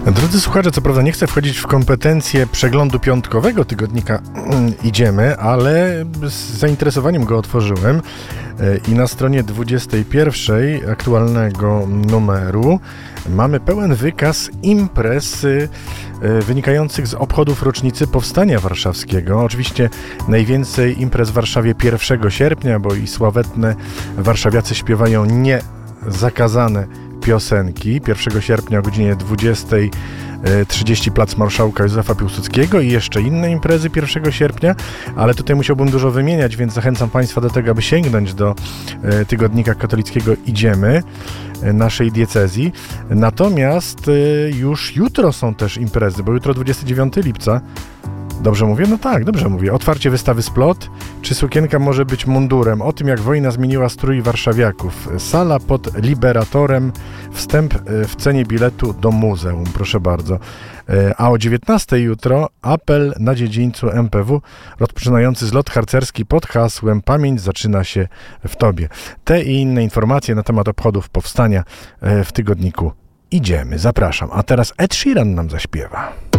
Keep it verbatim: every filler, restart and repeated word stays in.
Drodzy słuchacze, co prawda nie chcę wchodzić w kompetencje przeglądu piątkowego tygodnika Idziemy, ale z zainteresowaniem go otworzyłem i na stronie dwudziestej pierwszej aktualnego numeru mamy pełen wykaz imprez wynikających z obchodów rocznicy Powstania Warszawskiego. Oczywiście najwięcej imprez w Warszawie pierwszego sierpnia, bo i sławetne warszawiacy śpiewają niezakazane piosenki. pierwszego sierpnia o godzinie dwudziestej trzydzieści Plac Marszałka Józefa Piłsudskiego i jeszcze inne imprezy pierwszego sierpnia, ale tutaj musiałbym dużo wymieniać, więc zachęcam Państwa do tego, aby sięgnąć do tygodnika katolickiego Idziemy naszej diecezji. Natomiast już jutro są też imprezy, bo jutro dwudziestego dziewiątego lipca. Dobrze mówię? No tak, dobrze mówię. Otwarcie wystawy Splot. Czy sukienka może być mundurem? O tym, jak wojna zmieniła strój warszawiaków. Sala pod Liberatorem. Wstęp w cenie biletu do muzeum. Proszę bardzo. A o dziewiętnastej jutro apel na dziedzińcu M P W rozpoczynający zlot harcerski pod hasłem Pamięć zaczyna się w Tobie. Te i inne informacje na temat obchodów powstania w tygodniku Idziemy. Zapraszam. A teraz Ed Sheeran nam zaśpiewa.